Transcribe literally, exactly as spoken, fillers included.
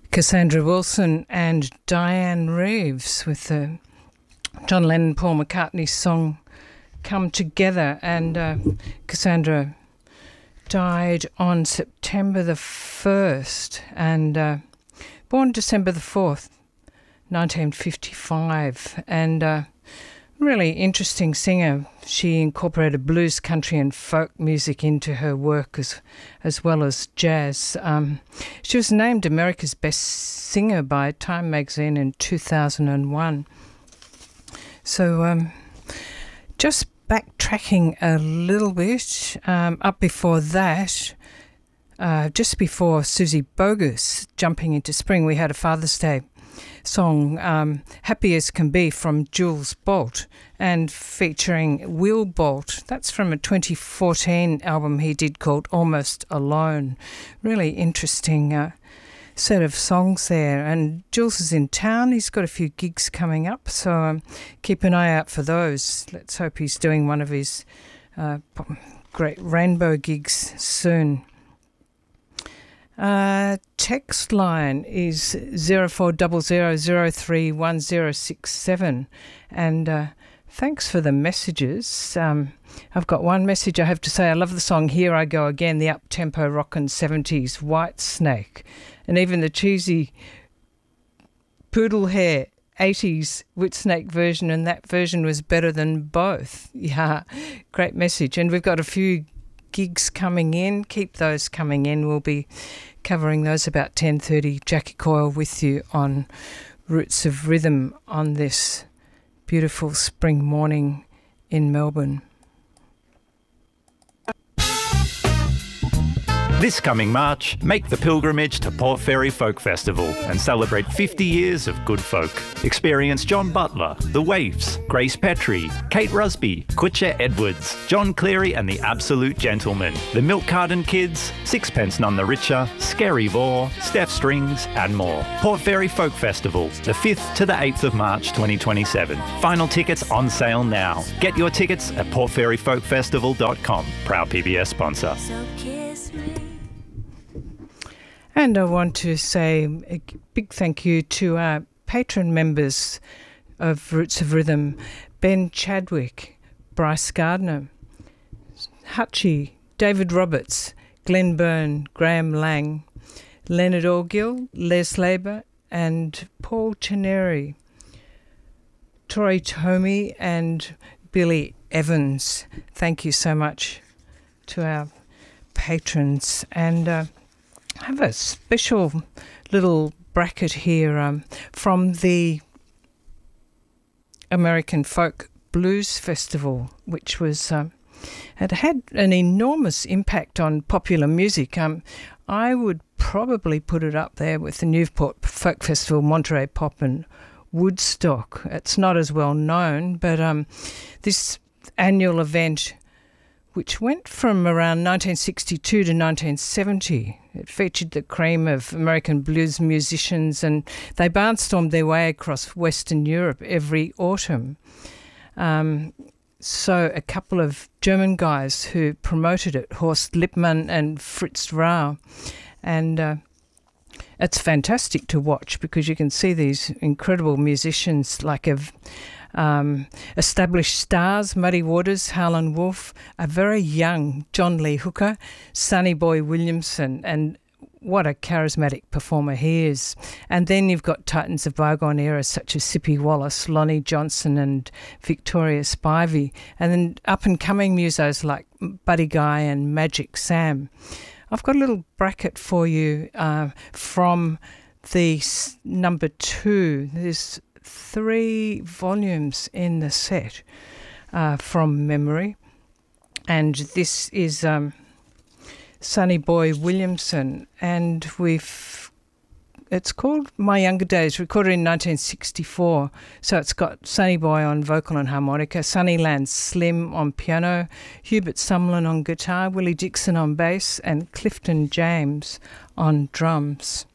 Cassandra Wilson and Diane Reeves with the John Lennon, Paul McCartney song Come Together. And uh, Cassandra died on September the first and uh, born December the fourth, nineteen fifty-five. And uh, really interesting singer. She incorporated blues, country and folk music into her work as, as well as jazz. Um, she was named America's Best Singer by Time magazine in two thousand one. So um, just backtracking a little bit, um, up before that, uh, just before Susie Bogus jumping into spring, we had a Father's Day song, um, Happy As Can Be, from Jules Bolt and featuring Will Bolt. That's from a twenty fourteen album he did called Almost Alone. Really interesting uh, set of songs there. And Jules is in town. He's got a few gigs coming up, so um, keep an eye out for those. Let's hope he's doing one of his uh, great rainbow gigs soon. Uh, text line is zero four zero zero zero three one zero six seven, and uh, thanks for the messages. Um, I've got one message I have to say. I love the song Here I Go Again, the up-tempo rockin' seventies White Snake, and even the cheesy poodle hair eighties Whitsnake version, and that version was better than both. Yeah, great message. And we've got a few gigs coming in. Keep those coming in. We'll be covering those about ten thirty. Jackie Coyle with you on Roots of Rhythm on this beautiful spring morning in Melbourne. This coming March, make the pilgrimage to Port Fairy Folk Festival and celebrate fifty years of good folk. Experience John Butler, The Waifs, Grace Petrie, Kate Rusby, Kutcher Edwards, John Cleary and the Absolute Gentlemen, the Milk Carton Kids, Sixpence None the Richer, Scary Vore, Steph Strings and more. Port Fairy Folk Festival, the fifth to the eighth of March twenty twenty-seven. Final tickets on sale now. Get your tickets at port fairy folk festival dot com. Proud P B S sponsor. So kiss me. And I want to say a big thank you to our patron members of Roots of Rhythm: Ben Chadwick, Bryce Gardner, Hutchie, David Roberts, Glenn Byrne, Graham Lang, Leonard Orgill, Les Labour and Paul Cheneri, Troy Tomey and Billy Evans. Thank you so much to our patrons. And uh, I have a special little bracket here um, from the American Folk Blues Festival, which was um, had had an enormous impact on popular music. Um, I would probably put it up there with the Newport Folk Festival, Monterey Pop and Woodstock. It's not as well known, but um, this annual event, which went from around nineteen sixty-two to nineteen seventy. It featured the cream of American blues musicians, and they barnstormed their way across Western Europe every autumn. Um, so a couple of German guys who promoted it, Horst Lippmann and Fritz Rau, and uh, it's fantastic to watch because you can see these incredible musicians like a Um, established stars, Muddy Waters, Howlin' Wolf, a very young John Lee Hooker, Sonny Boy Williamson, and what a charismatic performer he is. And then you've got titans of bygone eras such as Sippy Wallace, Lonnie Johnson and Victoria Spivey, and then up-and-coming musos like Buddy Guy and Magic Sam. I've got a little bracket for you uh, from the s- number two. There's three volumes in the set uh, from memory, and this is um, Sonny Boy Williamson, and we've it's called My Younger Days, recorded in nineteen sixty-four. So it's got Sonny Boy on vocal and harmonica, Sunnyland Slim on piano, Hubert Sumlin on guitar, Willie Dixon on bass, and Clifton James on drums.